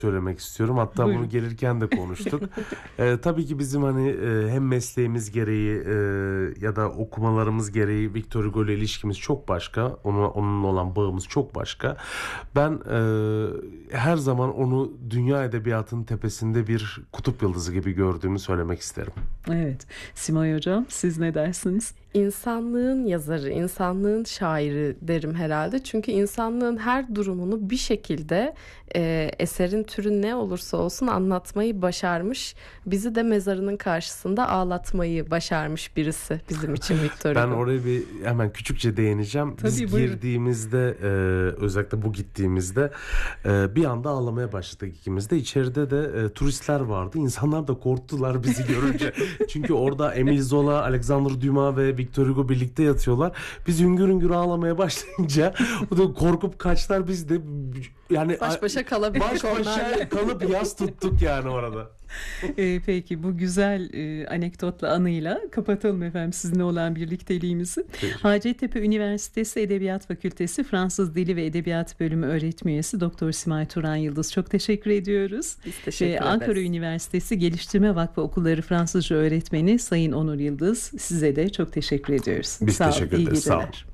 söylemek istiyorum. Hatta Buyurun. bunu gelirken de konuştuk. Tabii ki bizim hani hem mesleğimiz gereği ya da okumalarımız gereği Victor Hugo ile ilişkimiz çok başka. Onunla olan bağımız çok başka. Ben her zaman onu dünya edebiyatının tepesinde bir kutup yıldızı gibi gördüğümü söylemek isterim. Evet. Simay Hocam, siz ne dersiniz? İnsanlığın yazarı, insanlığın şairi derim herhalde. Çünkü insanlığın her durumunu bir şekilde eserin türü ne olursa olsun anlatmayı başarmış. Bizi de mezarının karşısında ağlatmayı başarmış birisi bizim için Victor Hugo. Ben oraya bir hemen küçükçe değineceğim. Biz Tabii, buyurun. girdiğimizde özellikle bu gittiğimizde bir anda ağlamaya başladık ikimiz de. İçeride de turistler vardı. İnsanlar da korktular bizi görünce. Çünkü orada Émile Zola, Alexandre Dumas ve Victor Hugo birlikte yatıyorlar. Biz hüngür hüngür ağlamaya başlayınca o da korkup kaçtılar, biz de yani Baş başa kalabildik onlarla. baş başa kalıp yas tuttuk yani orada. Peki bu güzel anekdotla, anıyla kapatalım efendim sizinle olan birlikteliğimizi. Peki. Hacettepe Üniversitesi Edebiyat Fakültesi Fransız Dili ve Edebiyat Bölümü öğretim üyesi Doktor Simay Turan Yıldız, çok teşekkür ediyoruz. Biz teşekkür ederiz. Ankara Üniversitesi Geliştirme Vakfı Okulları Fransızca öğretmeni Sayın Onur Yıldız, size de çok teşekkür ediyoruz. Biz Sağ olun, teşekkür iyi ederiz. Sağ olun. geceler.